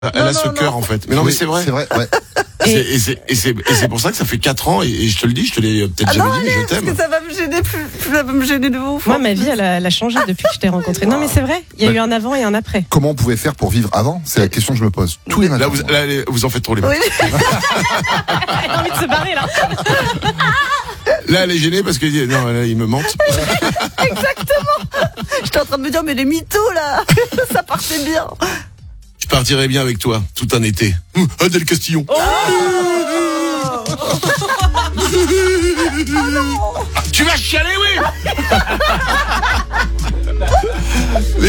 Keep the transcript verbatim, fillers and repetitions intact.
Elle Non, a ce non, cœur non. en fait. Mais non, mais c'est vrai. C'est vrai, ouais. Et, et c'est et c'est et c'est pour ça que ça fait quatre ans et, et je te le dis, je te l'ai peut-être Ah jamais non, dit, mais allez, je parce t'aime. que ça va me gêner plus, plus ça va me gêner de ouf. Moi, ma vie, elle a, elle a changé depuis que je t'ai rencontré. Non, mais c'est vrai. Il y a eu un avant et un après. Comment on pouvait faire pour vivre avant? C'est la question que je me pose. Tous les matins. Là vous, là, allez, vous en faites trop les Oui. mecs. Elle a envie de se barrer, là. Là elle est gênée parce que non, là, il me mente. Exactement. J'étais en train de me dire, mais les mythos, là, ça partait bien. Je partirais bien avec toi tout un été. Hum, Adèle Castillon. Tu vas chialer, oui. Mais